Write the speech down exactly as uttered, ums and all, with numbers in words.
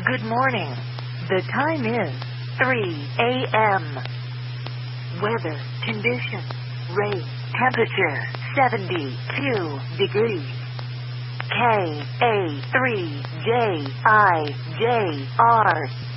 Good morning. The time is three a.m. Weather condition. Rain. Temperature seventy-two degrees. K A three J I J R